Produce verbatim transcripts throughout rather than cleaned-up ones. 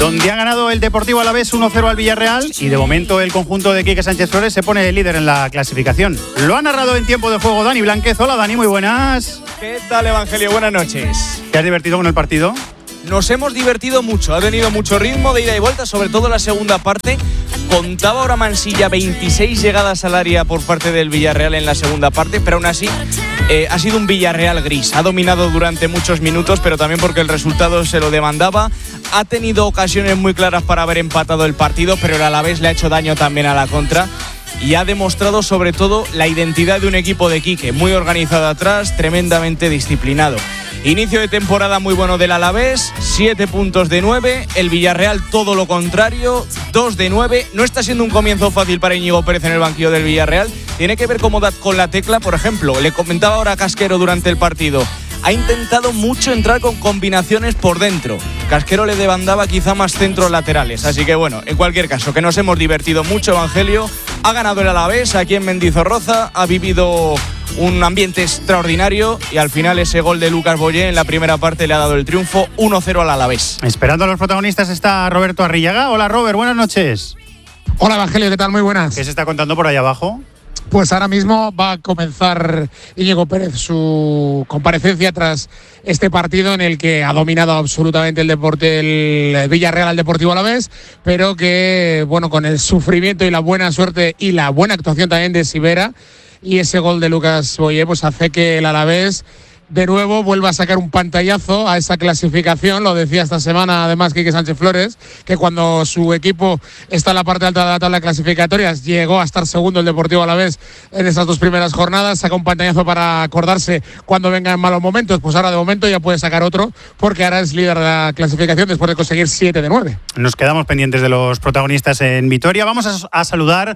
donde ha ganado el Deportivo Alavés uno cero al Villarreal y de momento el conjunto de Quique Sánchez Flores se pone líder en la clasificación. Lo ha narrado en tiempo de juego Dani Blánquez. Hola Dani, muy buenas. ¿Qué tal, Evangelio? Buenas noches. ¿Te has divertido con el partido? Nos hemos divertido mucho, ha tenido mucho ritmo de ida y vuelta, sobre todo la segunda parte. Contaba ahora Mansilla veintiséis llegadas al área por parte del Villarreal en la segunda parte, pero aún así eh, ha sido un Villarreal gris. Ha dominado durante muchos minutos, pero también porque el resultado se lo demandaba. Ha tenido ocasiones muy claras para haber empatado el partido, pero el Alavés le ha hecho daño también a la contra. Y ha demostrado sobre todo la identidad de un equipo de Quique, muy organizado atrás, tremendamente disciplinado. Inicio de temporada muy bueno del Alavés, siete puntos de nueve, el Villarreal todo lo contrario, dos de nueve. No está siendo un comienzo fácil para Íñigo Pérez en el banquillo del Villarreal. Tiene que ver cómo da con la tecla, por ejemplo, le comentaba ahora a Casquero durante el partido. Ha intentado mucho entrar con combinaciones por dentro. Casquero le demandaba quizá más centros laterales. Así que bueno, en cualquier caso, que nos hemos divertido mucho, Evangelio. Ha ganado el Alavés aquí en Mendizorroza, ha vivido un ambiente extraordinario y al final ese gol de Lucas Boyé en la primera parte le ha dado el triunfo uno cero al Alavés. Esperando a los protagonistas está Roberto Arrillaga. Hola Robert, buenas noches. Hola Evangelio, ¿qué tal? Muy buenas. ¿Qué se está contando por ahí abajo? Pues ahora mismo va a comenzar Íñigo Pérez su comparecencia tras este partido en el que ha dominado absolutamente el deporte el Villarreal al Deportivo Alavés, pero que, bueno, con el sufrimiento y la buena suerte y la buena actuación también de Sivera y ese gol de Lucas Boyé, pues hace que el Alavés de nuevo vuelva a sacar un pantallazo a esa clasificación. Lo decía esta semana además Quique Sánchez Flores, que cuando su equipo está en la parte alta de la tabla de clasificatorias llegó a estar segundo el Deportivo Alavés en esas dos primeras jornadas. Saca un pantallazo para acordarse cuando vengan malos momentos. Pues ahora de momento ya puede sacar otro, porque ahora es líder de la clasificación después de conseguir siete de nueve. Nos quedamos pendientes de los protagonistas en Vitoria. Vamos a, a saludar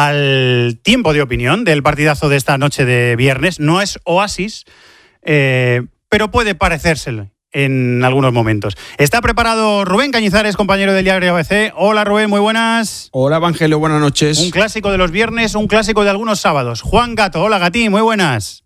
al tiempo de opinión del partidazo de esta noche de viernes. No es Oasis, Eh, pero puede parecérselo en algunos momentos. Está preparado Rubén Cañizares, compañero del diario A B C. Hola Rubén, muy buenas. Hola Evangelio, buenas noches. Un clásico de los viernes, un clásico de algunos sábados. Juan Gato, hola Gatí, muy buenas.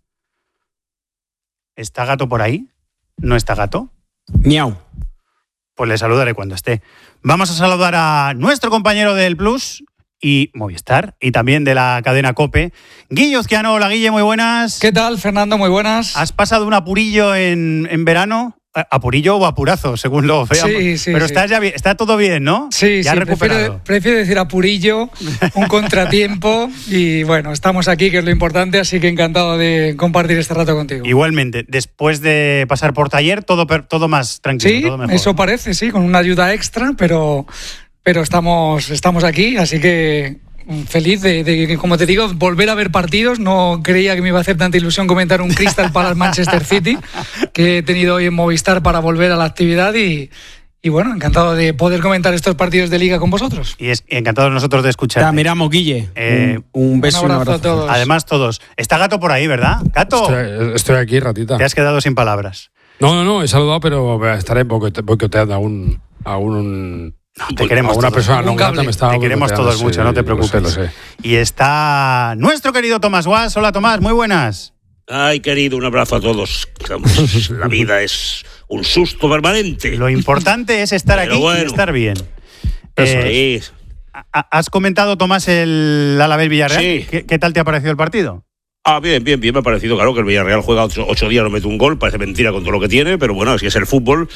¿Está Gato por ahí? ¿No está Gato? Miau. Pues le saludaré cuando esté. Vamos a saludar a nuestro compañero del Plus y Movistar, y también de la cadena COPE, Guille Ozquiano. Hola Guille, muy buenas. ¿Qué tal, Fernando? Muy buenas. ¿Has pasado un apurillo en, en verano? Apurillo o apurazo, según lo veamos. Sí, sí, Pero sí. Estás ya bien, está todo bien, ¿no? Sí, ya sí, recuperado. prefiero, prefiero decir apurillo, un contratiempo, y bueno, estamos aquí, que es lo importante, así que encantado de compartir este rato contigo. Igualmente, después de pasar por taller, todo, todo más tranquilo, sí, todo mejor. Eso parece, sí, con una ayuda extra, pero, pero estamos, estamos aquí, así que feliz de, de, como te digo, volver a ver partidos. No creía que me iba a hacer tanta ilusión comentar un Crystal Palace Manchester City que he tenido hoy en Movistar para volver a la actividad y, y bueno, encantado de poder comentar estos partidos de Liga con vosotros. Y es encantados nosotros de escuchar. Te miramos, Guille. Eh, un, un beso, un abrazo, un abrazo a todos. Además todos. Está Gato por ahí, ¿verdad? Gato. Estoy, estoy aquí, ratita. Te has quedado sin palabras. No, no, no, he saludado, pero estaré boicoteando a un... A un No, te queremos a una todos. persona no grata me está Te queremos todos sí, mucho, no te preocupes. Lo sé, lo sé. Y está nuestro querido Tomás Guas. Hola Tomás, muy buenas. Ay, querido, un abrazo a todos. Digamos, la vida es un susto permanente. Lo importante es estar Pero aquí bueno. y estar bien. Eso Eh, es. ¿Has comentado, Tomás, el Alavés Villarreal? Sí. ¿Qué, ¿Qué tal te ha parecido el partido? Ah, bien, bien, bien, me ha parecido, claro, que el Villarreal juega ocho, ocho días, no mete un gol, parece mentira con todo lo que tiene, pero bueno, así es el fútbol.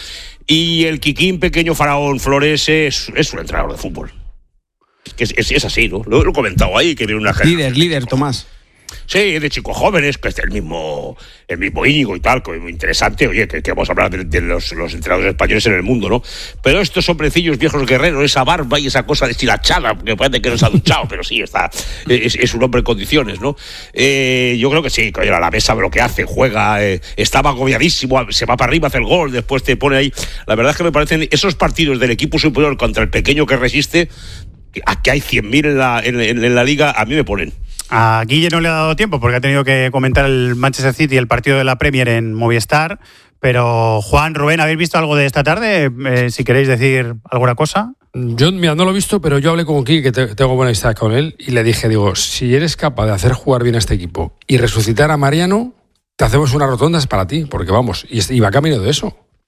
Y el Kikín, pequeño faraón Flores, es, es un entrenador de fútbol. Que es, es, es así, ¿no? Lo, lo he comentado ahí, que viene una gente. Líder, líder, Tomás. Sí, de chicos jóvenes, que es el mismo, el mismo Íñigo y tal, que es muy interesante. Oye, que, que vamos a hablar de, de los, los entrenadores españoles en el mundo, ¿no? Pero estos hombrecillos viejos guerreros, esa barba y esa cosa deshilachada, que parece que no se ha duchado, pero sí, está, es, es un hombre en condiciones, ¿no? Eh, yo creo que sí, que oye, a la mesa sabe lo que hace, juega, eh, estaba agobiadísimo, se va para arriba, hace el gol, después te pone ahí. La verdad es que me parecen esos partidos del equipo superior contra el pequeño que resiste, que aquí hay cien mil en la, en, en, en la liga, a mí me ponen. A Guille no le ha dado tiempo porque ha tenido que comentar el Manchester City y el partido de la Premier en Movistar. Pero Juan, Rubén, ¿habéis visto algo de esta tarde? Eh, si queréis decir alguna cosa. Yo, mira, no lo he visto, pero yo hablé con Kiki, que te, tengo buena amistad con él, y le dije, digo, si eres capaz de hacer jugar bien a este equipo y resucitar a Mariano, te hacemos unas rotondas para ti, porque vamos, y, y va camino de eso.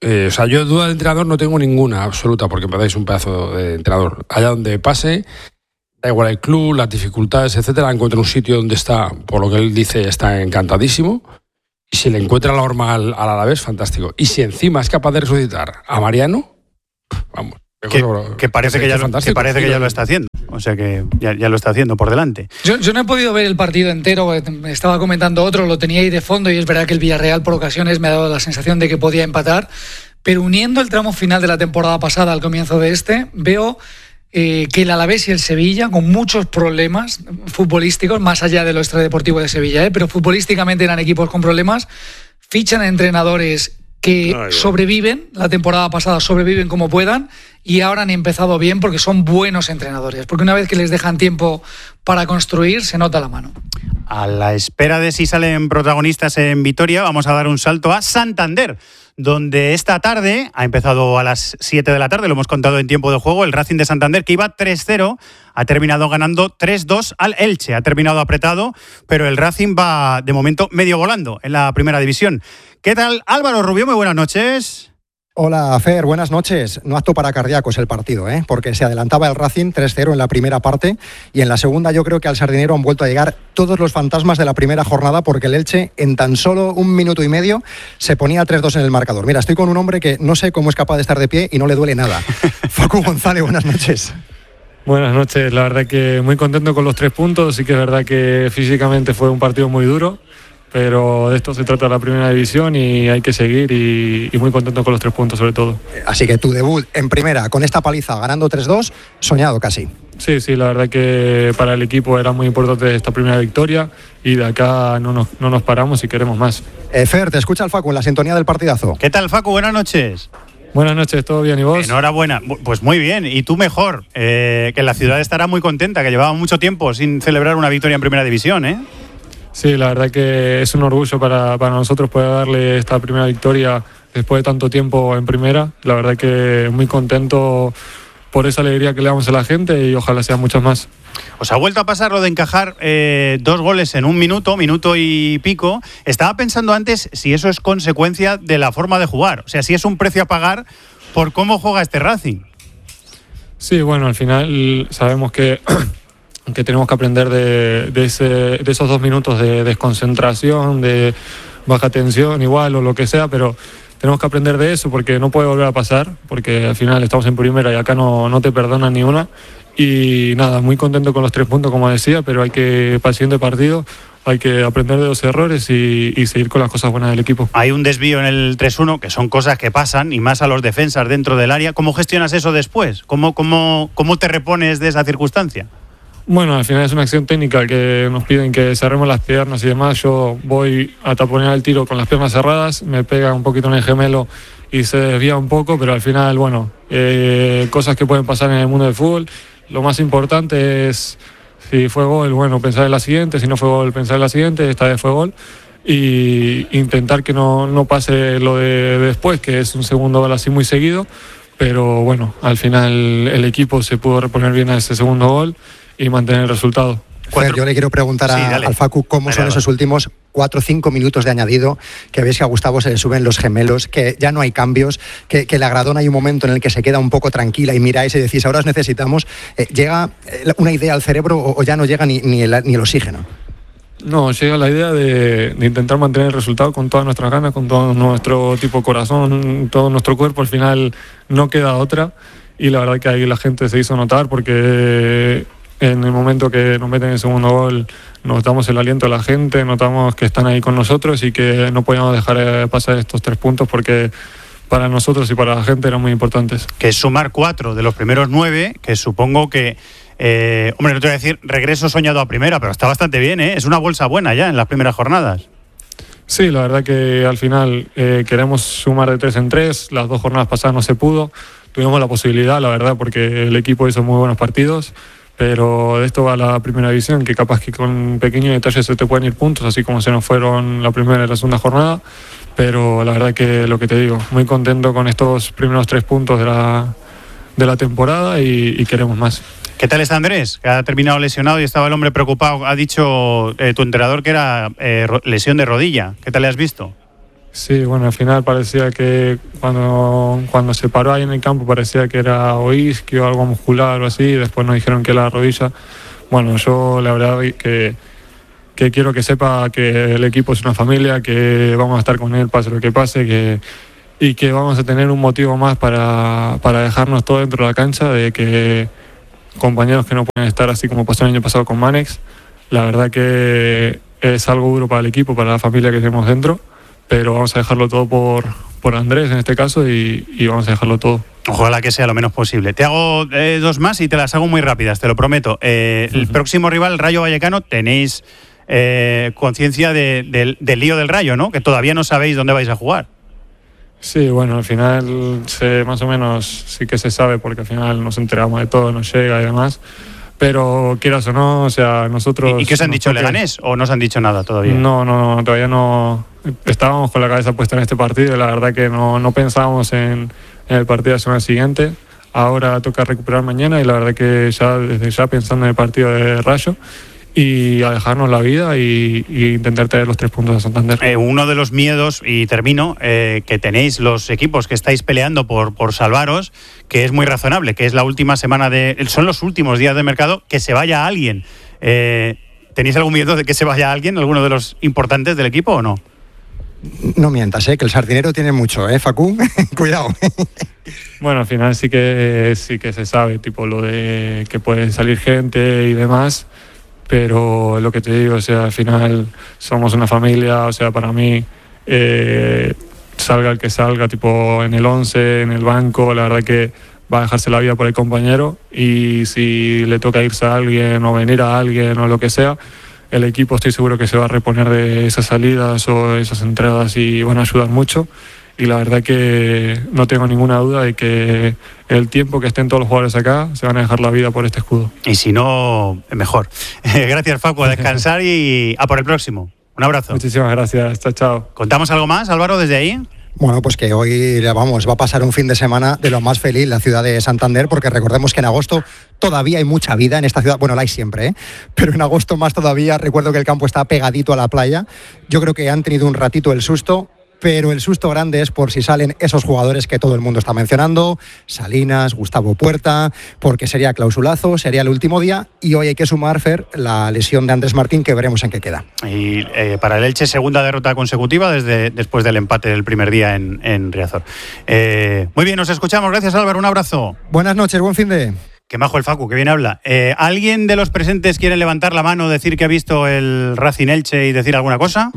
Eh, o sea, yo duda de entrenador no tengo ninguna absoluta, porque me dais un pedazo de entrenador. Allá donde pase, da igual el club, las dificultades, etcétera, encuentra un sitio donde está, por lo que él dice, está encantadísimo. Y si le encuentra la horma al, al Alavés, fantástico. Y si encima es capaz de resucitar a Mariano, vamos. Que, que parece que, que ya, lo, que, parece que ya lo está haciendo. O sea que ya, ya lo está haciendo por delante. Yo, yo no he podido ver el partido entero, estaba comentando otro, lo tenía ahí de fondo y es verdad que el Villarreal por ocasiones me ha dado la sensación de que podía empatar, pero uniendo el tramo final de la temporada pasada al comienzo de este, veo eh, que el Alavés y el Sevilla, con muchos problemas futbolísticos, más allá de lo extradeportivo de Sevilla, eh, pero futbolísticamente eran equipos con problemas, fichan a entrenadores que Ay, sobreviven, la temporada pasada sobreviven como puedan y ahora han empezado bien porque son buenos entrenadores, porque una vez que les dejan tiempo para construir se nota la mano. A la espera de si salen protagonistas en Vitoria, vamos a dar un salto a Santander, donde esta tarde, ha empezado a las siete de la tarde, lo hemos contado en tiempo de juego, el Racing de Santander, que iba tres cero, ha terminado ganando tres dos al Elche, ha terminado apretado, pero el Racing va de momento medio volando en la primera división. ¿Qué tal, Álvaro Rubio? Muy buenas noches. Hola, Fer, buenas noches. No apto para cardíacos el partido, ¿eh? Porque se adelantaba el Racing tres cero en la primera parte y en la segunda yo creo que al Sardinero han vuelto a llegar todos los fantasmas de la primera jornada porque el Elche en tan solo un minuto y medio se ponía tres dos en el marcador. Mira, estoy con un hombre que no sé cómo es capaz de estar de pie y no le duele nada. Facu González, buenas noches. Buenas noches, la verdad que muy contento con los tres puntos, sí que es verdad que físicamente fue un partido muy duro, pero de esto se trata la primera división y hay que seguir y, y muy contento con los tres puntos sobre todo. Así que tu debut en primera con esta paliza ganando tres dos, soñado casi. Sí, sí, la verdad que para el equipo era muy importante esta primera victoria y de acá no nos, no nos paramos y queremos más. Eh, Fer, te escucha el Facu en la sintonía del partidazo. ¿Qué tal, Facu? Buenas noches. Buenas noches, ¿todo bien y vos? Enhorabuena, pues muy bien, y tú mejor, eh, que la ciudad estará muy contenta, que llevaba mucho tiempo sin celebrar una victoria en primera división, ¿eh? Sí, la verdad que es un orgullo para, para nosotros poder darle esta primera victoria después de tanto tiempo en primera. La verdad que muy contento por esa alegría que le damos a la gente y ojalá sean muchas más. Os ha vuelto a pasar lo de encajar eh, dos goles en un minuto, minuto y pico. Estaba pensando antes si eso es consecuencia de la forma de jugar, o sea, si es un precio a pagar por cómo juega este Racing. Sí, bueno, al final sabemos que... que tenemos que aprender de, de, ese, de esos dos minutos de desconcentración, de baja tensión igual o lo que sea, pero tenemos que aprender de eso porque no puede volver a pasar, porque al final estamos en primera y acá no, no te perdonan ni una. Y nada, muy contento con los tres puntos, como decía, pero hay que, para el siguiente partido, hay que aprender de los errores y, y seguir con las cosas buenas del equipo. Hay un desvío en el tres uno, que son cosas que pasan, y más a los defensas dentro del área. ¿Cómo gestionas eso después? ¿Cómo, cómo, cómo te repones de esa circunstancia? Bueno, al final es una acción técnica que nos piden que cerremos las piernas y demás. Yo voy a taponear el tiro con las piernas cerradas, me pega un poquito en el gemelo y se desvía un poco, pero al final, bueno, eh, cosas que pueden pasar en el mundo del fútbol. Lo más importante es, si fue gol, bueno, pensar en la siguiente, si no fue gol, pensar en la siguiente, esta vez fue gol. Y intentar que no, no pase lo de después, que es un segundo gol así muy seguido, pero bueno, al final el equipo se pudo reponer bien a ese segundo gol y mantener el resultado. Fer, yo le quiero preguntar a, sí, al Facu cómo dale, son dale. esos últimos cuatro o cinco minutos de añadido, que veis que a Gustavo se le suben los gemelos, que ya no hay cambios, que, que la Gradona hay un momento en el que se queda un poco tranquila y miráis y decís, ahora os necesitamos. Eh, ¿Llega una idea al cerebro o, o ya no llega ni, ni, el, ni el oxígeno? No, llega la idea de, de intentar mantener el resultado con todas nuestras ganas, con todo nuestro tipo corazón, todo nuestro cuerpo. Al final no queda otra y la verdad que ahí la gente se hizo notar porque en el momento que nos meten el segundo gol nos damos el aliento a la gente, notamos que están ahí con nosotros y que no podíamos dejar pasar estos tres puntos porque para nosotros y para la gente eran muy importantes. Que es sumar cuatro de los primeros nueve, que supongo que, eh, hombre, no te voy a decir regreso soñado a primera, pero está bastante bien, ¿eh? Es una bolsa buena ya en las primeras jornadas. Sí, la verdad que al final eh, queremos sumar de tres en tres, las dos jornadas pasadas no se pudo, tuvimos la posibilidad, la verdad, porque el equipo hizo muy buenos partidos, pero de esto va la primera división, que capaz que con pequeños detalles se te pueden ir puntos, así como se nos fueron la primera y la segunda jornada, pero la verdad que lo que te digo, muy contento con estos primeros tres puntos de la, de la temporada y, y queremos más. ¿Qué tal está Andrés? Que ha terminado lesionado y estaba el hombre preocupado. Ha dicho eh, tu entrenador que era eh, lesión de rodilla. ¿Qué tal le has visto? Sí, bueno, al final parecía que cuando, cuando se paró ahí en el campo parecía que era o isquio o algo muscular o así, y después nos dijeron que era la rodilla. Bueno, yo la verdad que, que quiero que sepa que el equipo es una familia, que vamos a estar con él pase lo que pase, que, y que vamos a tener un motivo más para, para dejarnos todo dentro de la cancha, de que compañeros que no pueden estar así como pasó el año pasado con Manex, la verdad que es algo duro para el equipo, para la familia que tenemos dentro, pero vamos a dejarlo todo por, por Andrés en este caso y, y vamos a dejarlo todo. Ojalá que sea lo menos posible. Te hago eh, dos más y te las hago muy rápidas, te lo prometo. Eh, uh-huh. El próximo rival, Rayo Vallecano, tenéis eh, conciencia de, de, del lío del Rayo, ¿no? Que todavía no sabéis dónde vais a jugar. Sí, bueno, al final se, más o menos sí que se sabe porque al final nos enteramos de todo, nos llega y demás. Pero quieras o no, o sea, nosotros... ¿Y, y qué os han dicho, Leganés? ¿O no os han dicho nada todavía? No, no, no, todavía no. Estábamos con la cabeza puesta en este partido y la verdad que no, no pensábamos en, en el partido de la semana siguiente. Ahora toca recuperar mañana y la verdad que ya desde ya pensando en el partido de Rayo y a dejarnos la vida y, y intentar traer los tres puntos a Santander. Eh, uno de los miedos, y termino, eh, que tenéis los equipos que estáis peleando por, por salvaros, que es muy razonable, que es la última semana de... Son los últimos días de mercado, que se vaya alguien. Eh, ¿Tenéis algún miedo de que se vaya alguien, alguno de los importantes del equipo o no? No mientas, ¿eh? Que el Sardinero tiene mucho, ¿eh, Facu? Cuidado. Bueno, al final sí que, sí que se sabe, tipo lo de que puede salir gente y demás, pero lo que te digo, o sea, al final somos una familia, o sea, para mí, eh, salga el que salga, tipo en el once, en el banco, la verdad que va a dejarse la vida por el compañero y si le toca irse a alguien o venir a alguien o lo que sea, el equipo estoy seguro que se va a reponer de esas salidas o esas entradas y van a ayudar mucho. Y la verdad que no tengo ninguna duda de que el tiempo que estén todos los jugadores acá se van a dejar la vida por este escudo. Y si no, mejor. Gracias, Facu, a descansar y a por el próximo. Un abrazo. Muchísimas gracias. Chao, chao. ¿Contamos algo más, Álvaro, desde ahí? Bueno, pues que hoy vamos, va a pasar un fin de semana de lo más feliz la ciudad de Santander, porque recordemos que en agosto todavía hay mucha vida en esta ciudad. Bueno, la hay siempre, ¿eh? Pero en agosto más todavía. Recuerdo que el campo está pegadito a la playa. Yo creo que han tenido un ratito el susto, pero el susto grande es por si salen esos jugadores que todo el mundo está mencionando, Salinas, Gustavo Puerta, porque sería clausulazo, sería el último día, y hoy hay que sumar, Fer, la lesión de Andrés Martín, que veremos en qué queda. Y eh, para el Elche, segunda derrota consecutiva desde después del empate del primer día en, en Riazor. Eh, muy bien, nos escuchamos. Gracias, Álvaro. Un abrazo. Buenas noches, buen fin de... Qué majo el Facu, que bien habla. Eh, ¿Alguien de los presentes quiere levantar la mano, decir que ha visto el Racing Elche y decir alguna cosa?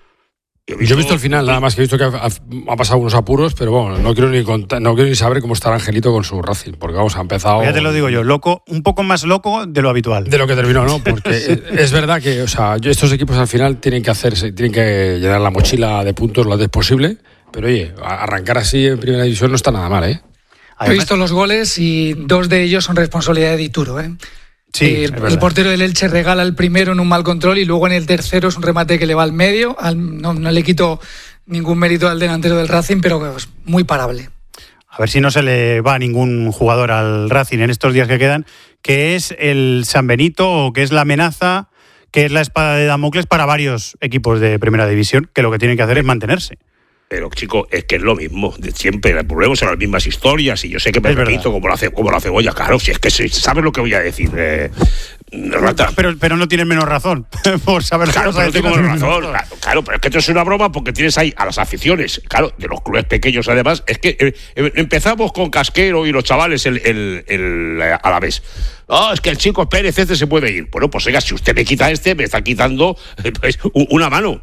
Yo he visto el final, nada más que he visto que ha, ha pasado unos apuros, pero bueno, no quiero ni contar, no quiero ni saber cómo está el Angelito con su Racing, porque vamos, ha empezado... Ya te lo digo yo, loco, un poco más loco de lo habitual. De lo que terminó, ¿no? Porque es, es verdad que, o sea, estos equipos al final tienen que hacerse, tienen que llenar la mochila de puntos lo antes posible, pero oye, arrancar así en primera división no está nada mal, ¿eh? He visto los goles y dos de ellos son responsabilidad de Dituro, ¿eh? Sí, el, el portero del Elche regala el primero en un mal control y luego en el tercero es un remate que le va al medio. Al, no, no le quito ningún mérito al delantero del Racing, pero es muy parable. A ver si no se le va a ningún jugador al Racing en estos días que quedan, que es el San Benito o que es la amenaza, que es la espada de Damocles para varios equipos de primera división, que lo que tienen que hacer es mantenerse. Pero, chico, es que es lo mismo de siempre, volvemos a las mismas historias y yo sé que me repito como la, ce- como la cebolla, claro, si es que sabes lo que voy a decir, eh, Rata. Pero, pero no tienes menos razón por saber claro, lo que no tengo menos razón, claro, claro, pero es que esto es una broma porque tienes ahí a las aficiones, claro, de los clubes pequeños además, es que eh, eh, empezamos con Casquero y los chavales el, el, el, el a la vez. Oh, es que el chico Pérez este se puede ir. Bueno, pues oiga, si usted me quita este, me está quitando pues, una mano.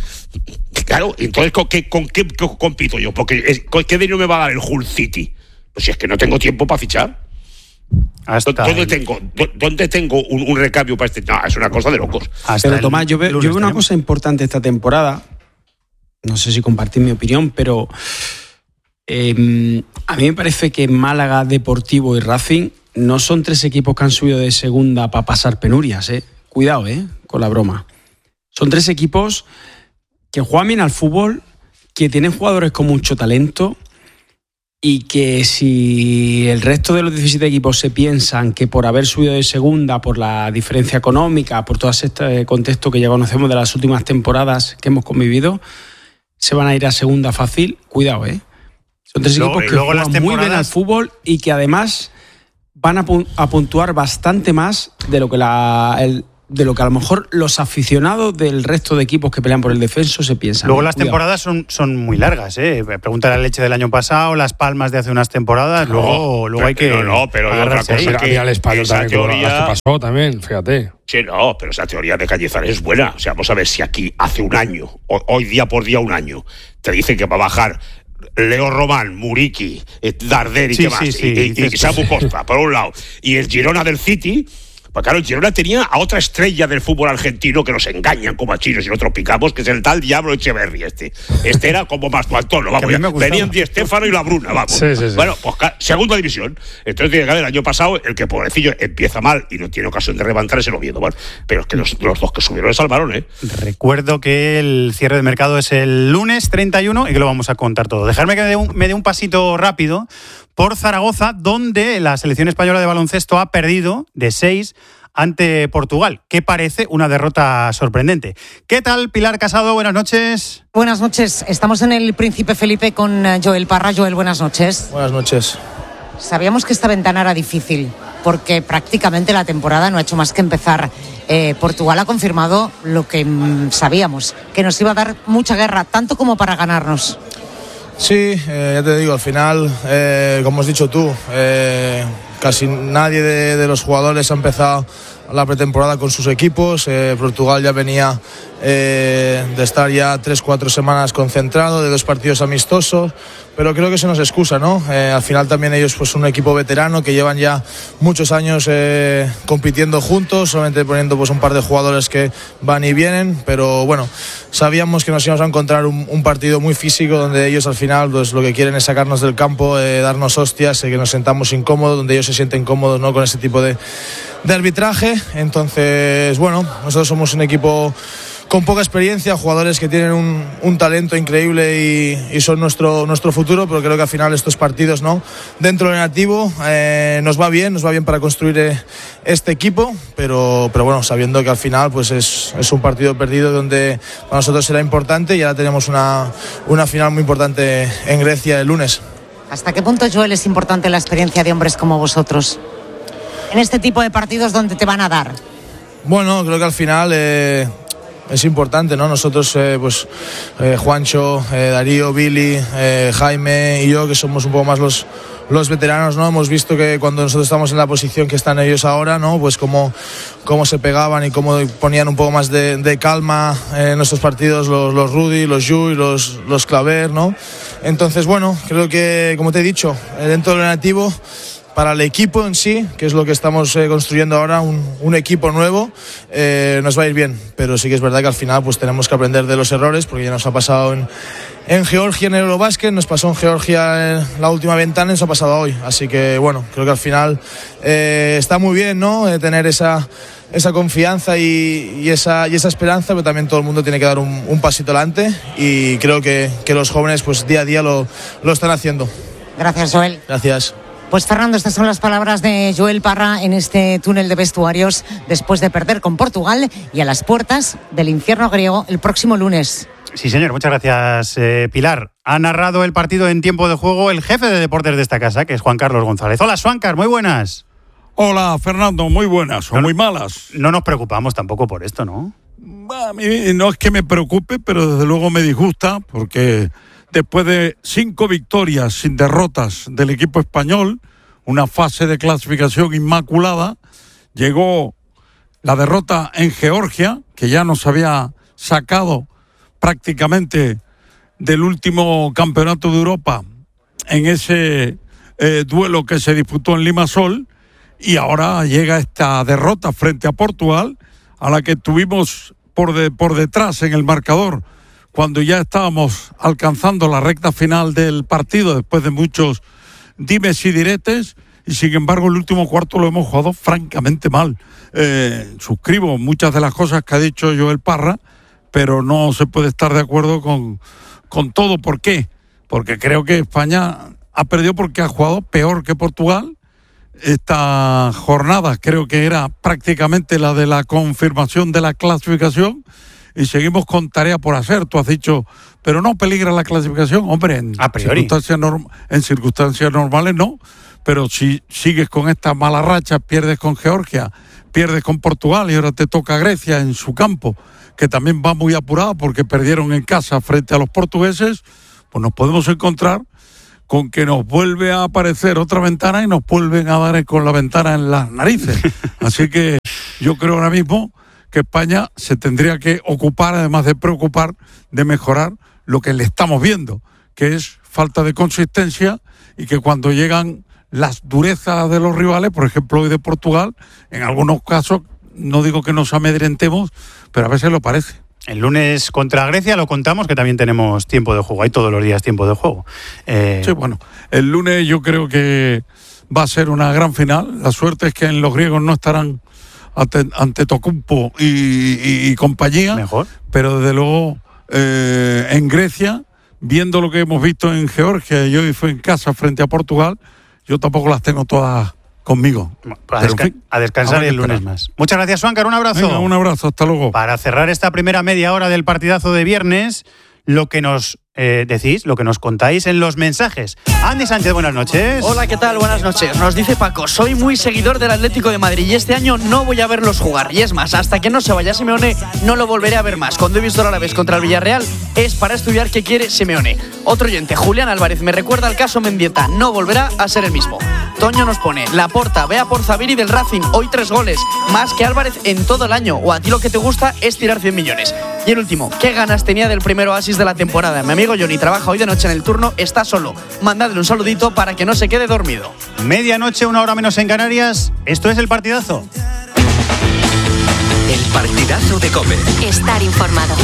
Claro, entonces ¿con qué, con qué compito yo? Porque es, ¿con qué dinero me va a dar el Hull City? Pues si es que no tengo tiempo para fichar. Hasta ¿Dónde el... tengo, ¿Dónde tengo un, un recambio para este? No, es una cosa de locos. Hasta pero Tomás, yo veo, yo veo una cosa importante esta temporada. No sé si compartís mi opinión, pero eh, a mí me parece que Málaga, Deportivo y Racing no son tres equipos que han subido de segunda para pasar penurias, ¿eh? Cuidado, ¿eh? Con la broma. Son tres equipos que juegan bien al fútbol, que tienen jugadores con mucho talento y que si el resto de los diecisiete equipos se piensan que por haber subido de segunda, por la diferencia económica, por todo este contexto que ya conocemos de las últimas temporadas que hemos convivido, se van a ir a segunda fácil, cuidado, ¿eh? Son tres luego, equipos que luego juegan las muy bien al fútbol y que además van a, pu- a puntuar bastante más de lo que la... El, de lo que a lo mejor los aficionados del resto de equipos que pelean por el descenso se piensan. Luego las Cuidado. temporadas son, son muy largas, ¿eh? Pregunta la Leche del año pasado, Las Palmas de hace unas temporadas, No, luego, luego pero, hay que no, no, pero otra agarrarse cosa ahí. que Había el Español esa también, teoría- como las que pasó también, fíjate. Sí, no, pero esa teoría de Cañizares es buena. O sea, vamos a ver si aquí hace un año, o- hoy día por día un año, te dicen que va a bajar Leo Román, Muriqui, eh, Darder y Sí, qué más, sí, sí, y, y- dices y tú, Samu sí. Costa, por un lado, y el Girona del City. Pues claro, el Girona tenía a otra estrella del fútbol argentino que nos engañan como a chinos y nosotros picamos, que es el tal Diablo Echeverri este. Este era como más Antonio, vamos, Que a mí me ya. gustaba. Venían Di Stéfano y la Bruna, vamos. Sí, sí, sí. Bueno, pues ca- segunda división. Entonces tiene que haber el año pasado, el que pobrecillo empieza mal y no tiene ocasión de levantar es el Oviedo. Bueno, pero es que los, los dos que subieron le salvaron, ¿eh? Recuerdo que el cierre de mercado es el lunes treinta y uno y que lo vamos a contar todo. Dejarme que me dé un, me dé un pasito rápido por Zaragoza, donde la selección española de baloncesto ha perdido de seis ante Portugal, que parece una derrota sorprendente. ¿Qué tal, Pilar Casado? Buenas noches. Buenas noches. Estamos en el Príncipe Felipe con Joel Parra. Joel, buenas noches. Buenas noches. Sabíamos que esta ventana era difícil, porque prácticamente la temporada no ha hecho más que empezar. Eh, Portugal ha confirmado lo que mmm, sabíamos, que nos iba a dar mucha guerra, tanto como para ganarnos. Sí, eh, ya te digo, al final, eh, como has dicho tú, eh, casi nadie de, de los jugadores ha empezado la pretemporada con sus equipos. eh, Portugal ya venía eh, de estar ya tres, cuatro semanas concentrado, de dos partidos amistosos, pero creo que se nos excusa, ¿no? Eh, al final también ellos pues son un equipo veterano que llevan ya muchos años eh, compitiendo juntos, solamente poniendo pues un par de jugadores que van y vienen, pero bueno, sabíamos que nos íbamos a encontrar un, un partido muy físico donde ellos al final pues lo que quieren es sacarnos del campo, eh, darnos hostias, eh, que nos sentamos incómodos, donde ellos se sienten cómodos, ¿no? Con ese tipo de, de arbitraje. Entonces, bueno, nosotros somos un equipo con poca experiencia, jugadores que tienen un, un talento increíble y, y son nuestro, nuestro futuro, pero creo que al final estos partidos, ¿no? Dentro del negativo eh, nos va bien, nos va bien para construir eh, este equipo, pero, pero bueno, sabiendo que al final pues es, es un partido perdido donde para nosotros será importante y ahora tenemos una, una final muy importante en Grecia el lunes. ¿Hasta qué punto, Joel, es importante la experiencia de hombres como vosotros en este tipo de partidos donde te van a dar? Bueno, creo que al final eh, es importante, ¿no? Nosotros, eh, pues eh, Juancho, eh, Darío, Billy, eh, Jaime y yo, que somos un poco más los, los veteranos, ¿no? Hemos visto que cuando nosotros estamos en la posición que están ellos ahora, ¿no? Pues cómo, cómo se pegaban y cómo ponían un poco más de, de calma en nuestros partidos los, los Rudy, los Yu y los, los Claver, ¿no? Entonces, bueno, creo que, como te he dicho, dentro de lo negativo, para el equipo en sí, que es lo que estamos eh, construyendo ahora, un, un equipo nuevo, eh, nos va a ir bien, pero sí que es verdad que al final pues tenemos que aprender de los errores, porque ya nos ha pasado en, en Georgia en Eurobasket, nos pasó en Georgia en la última ventana y nos ha pasado hoy, así que bueno, creo que al final eh, está muy bien, ¿no? Eh, tener esa esa confianza y, y, esa, y esa esperanza, pero también todo el mundo tiene que dar un, un pasito adelante y creo que, que los jóvenes pues día a día lo, lo están haciendo. Gracias, Joel. Gracias. Pues Fernando, estas son las palabras de Joel Parra en este túnel de vestuarios después de perder con Portugal y a las puertas del infierno griego el próximo lunes. Sí, señor, muchas gracias, eh, Pilar. Ha narrado el partido en tiempo de juego el jefe de deportes de esta casa, que es Juan Carlos González. Hola, Juancar, muy buenas. Hola, Fernando, muy buenas o no, muy malas. No nos preocupamos tampoco por esto, ¿no? A mí no es que me preocupe, pero desde luego me disgusta, porque después de cinco victorias sin derrotas del equipo español, una fase de clasificación inmaculada, llegó la derrota en Georgia, que ya nos había sacado prácticamente del último campeonato de Europa en ese eh, duelo que se disputó en Limassol, y ahora llega esta derrota frente a Portugal, a la que tuvimos por, de, por detrás en el marcador cuando ya estábamos alcanzando la recta final del partido después de muchos dimes y diretes, y sin embargo el último cuarto lo hemos jugado francamente mal. Eh, suscribo muchas de las cosas que ha dicho Joel Parra, pero no se puede estar de acuerdo con, con todo. ¿Por qué? Porque creo que España ha perdido porque ha jugado peor que Portugal. Esta jornada creo que era prácticamente la de la confirmación de la clasificación y seguimos con tarea por hacer. Tú has dicho pero no peligra la clasificación, hombre, en, A priori. circunstancias, norm- en circunstancias normales no, pero si sigues con esta mala racha, pierdes con Georgia, pierdes con Portugal y ahora te toca Grecia en su campo, que también va muy apurado porque perdieron en casa frente a los portugueses, pues nos podemos encontrar con que nos vuelve a aparecer otra ventana y nos vuelven a dar con la ventana en las narices. Así que yo creo ahora mismo que España se tendría que ocupar, además de preocupar, de mejorar lo que le estamos viendo, que es falta de consistencia y que cuando llegan las durezas de los rivales, por ejemplo hoy de Portugal, en algunos casos, no digo que nos amedrentemos, pero a veces lo parece. El lunes contra Grecia lo contamos, que también tenemos tiempo de juego, hay todos los días tiempo de juego. Eh... Sí, bueno, el lunes yo creo que va a ser una gran final. La suerte es que en los griegos no estarán ante, ante Tocumpo y, y, y compañía. Mejor. Pero desde luego eh, en Grecia, viendo lo que hemos visto en Georgia y hoy fue en casa frente a Portugal, yo tampoco las tengo todas conmigo. A, desca- fin, a descansar y el lunes más. Muchas gracias, Suáncar, un abrazo. Venga, un abrazo, hasta luego. Para cerrar esta primera media hora del partidazo de viernes, lo que nos eh, decís, lo que nos contáis en los mensajes. Andy Sánchez, buenas noches. Hola, ¿qué tal? Buenas noches. Nos dice Paco, soy muy seguidor del Atlético de Madrid y este año no voy a verlos jugar. Y es más, hasta que no se vaya Simeone, no lo volveré a ver más. Cuando he visto el Alavés contra el Villarreal, es para estudiar qué quiere Simeone. Otro oyente, Julián Álvarez, me recuerda al caso Mendieta, no volverá a ser el mismo. Toño nos pone, Laporta, vea por Zaviri del Racing, hoy tres goles, más que Álvarez en todo el año, o a ti lo que te gusta es tirar cien millones. Y el último, ¿qué ganas tenía del primer oasis de la temporada? Mi amigo Johnny trabaja hoy de noche en el turno, está solo. Mandadle un saludito para que no se quede dormido. Medianoche, una hora menos en Canarias, esto es El Partidazo. El Partidazo de COPE. Estar informado.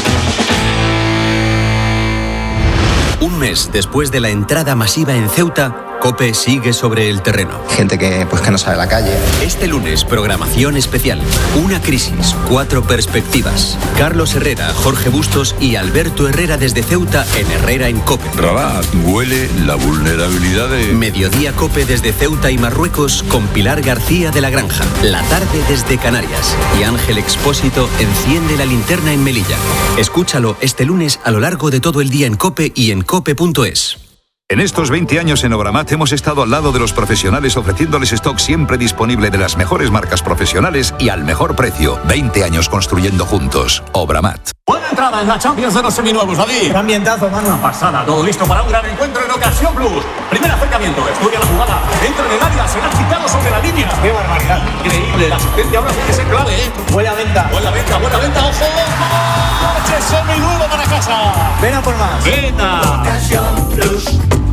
Un mes después de la entrada masiva en Ceuta, COPE sigue sobre el terreno. Gente que, pues, que no sabe la calle. Este lunes, programación especial. Una crisis, cuatro perspectivas. Carlos Herrera, Jorge Bustos y Alberto Herrera desde Ceuta en Herrera en COPE. Rabat, huele la vulnerabilidad de... Mediodía COPE desde Ceuta y Marruecos con Pilar García de la Granja. La tarde desde Canarias. Y Ángel Expósito enciende la linterna en Melilla. Escúchalo este lunes a lo largo de todo el día en COPE y en cope punto es. En estos veinte años en Obramat hemos estado al lado de los profesionales ofreciéndoles stock siempre disponible de las mejores marcas profesionales y al mejor precio. veinte años construyendo juntos. Obramat. Buena entrada en la Champions de los seminuevos, David. Qué ambientazo, mano. Una pasada, todo listo para un gran encuentro en Ocasión Plus. Primer acercamiento, estudia la jugada, entra en el área, será quitado sobre la línea. Qué barbaridad. Increíble, la asistencia ahora tiene que ser clave, ¿eh? Buena venta. Buena venta, buena venta, ojo, ojo. Noche seminuevo para casa. Ven a por más. Venta. Ocasión Plus.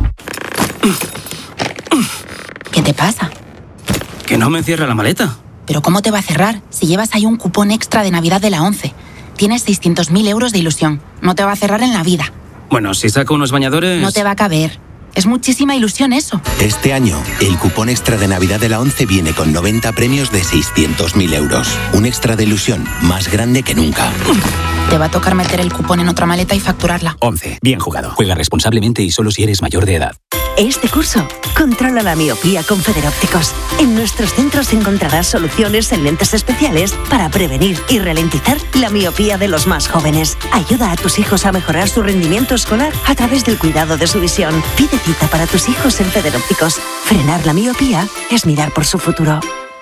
¿Qué te pasa? Que no me cierra la maleta. ¿Pero cómo te va a cerrar si llevas ahí un cupón extra de Navidad de la ONCE? Tienes seiscientos mil euros de ilusión. No te va a cerrar en la vida. Bueno, si saco unos bañadores... No te va a caber. Es muchísima ilusión eso. Este año, el cupón extra de Navidad de la ONCE viene con noventa premios de seiscientos mil euros. Un extra de ilusión más grande que nunca. Te va a tocar meter el cupón en otra maleta y facturarla. ONCE. Bien jugado. Juega responsablemente y solo si eres mayor de edad. Este curso, controla la miopía con Federópticos. En nuestros centros encontrarás soluciones en lentes especiales para prevenir y ralentizar la miopía de los más jóvenes. Ayuda a tus hijos a mejorar su rendimiento escolar a través del cuidado de su visión. Pide cita para tus hijos en Federópticos. Frenar la miopía es mirar por su futuro.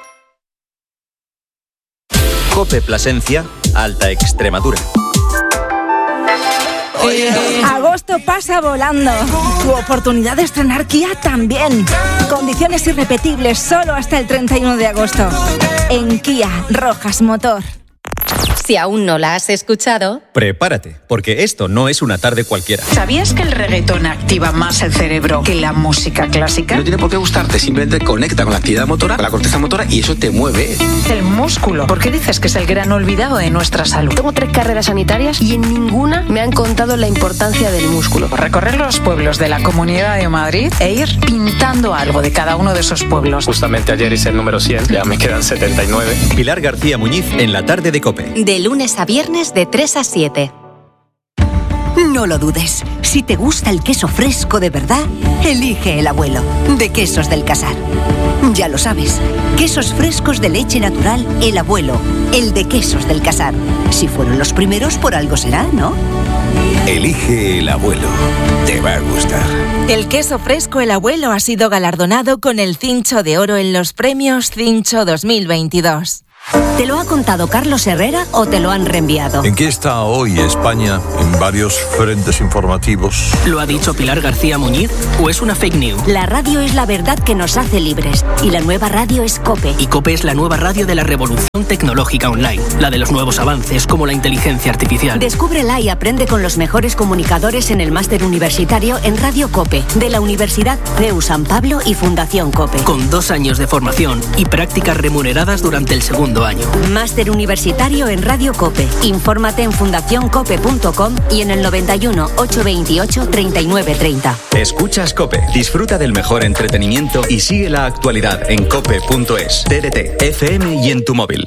COPE Plasencia, Alta Extremadura. Agosto pasa volando. Tu oportunidad de estrenar Kia también. Condiciones irrepetibles solo hasta el treinta y uno de agosto. En Kia Rojas Motor. Si aún no la has escuchado, Prepárate, porque esto no es una tarde cualquiera. ¿Sabías que el reggaetón activa más el cerebro que la música clásica? No tiene por qué gustarte, simplemente conecta con la actividad motora, con la corteza motora y eso te mueve. El músculo. ¿Por qué dices que es el gran olvidado de nuestra salud? Tengo tres carreras sanitarias y en ninguna me han contado la importancia del músculo. Recorrer los pueblos de la Comunidad de Madrid e ir pintando algo de cada uno de esos pueblos. Justamente ayer hice el número cien, ya me quedan setenta y nueve. Pilar García Muñiz en la tarde de COPE. de lunes a viernes de tres a siete. No lo dudes. Si te gusta el queso fresco de verdad, elige el abuelo, de Quesos del Casar. Ya lo sabes, quesos frescos de leche natural, el abuelo, el de Quesos del Casar. Si fueron los primeros, por algo será, ¿no? Elige el abuelo. Te va a gustar. El queso fresco El Abuelo ha sido galardonado con el Cincho de Oro en los premios Cincho dos mil veintidós. ¿Te lo ha contado Carlos Herrera o te lo han reenviado? ¿En qué está hoy España en varios frentes informativos? ¿Lo ha dicho Pilar García Muñiz o es una fake news? La radio es la verdad que nos hace libres y la nueva radio es COPE. Y COPE es la nueva radio de la revolución tecnológica online, la de los nuevos avances como la inteligencia artificial. Descúbrela y aprende con los mejores comunicadores en el máster universitario en Radio COPE de la Universidad C E U San Pablo y Fundación COPE. Con dos años de formación y prácticas remuneradas durante el segundo año. Máster universitario en Radio COPE. Infórmate en fundación cope punto com y en el noventa y uno, ochocientos veintiocho, treinta y nueve treinta. Escuchas COPE. Disfruta del mejor entretenimiento y sigue la actualidad en cope punto es, T D T, F M y en tu móvil.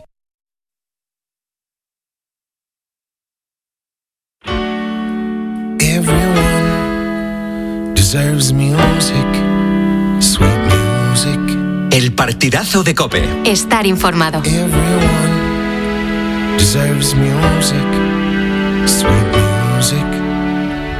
Everyone deserves music, sweet music. El partidazo de COPE. Estar informado. Everyone deserves music.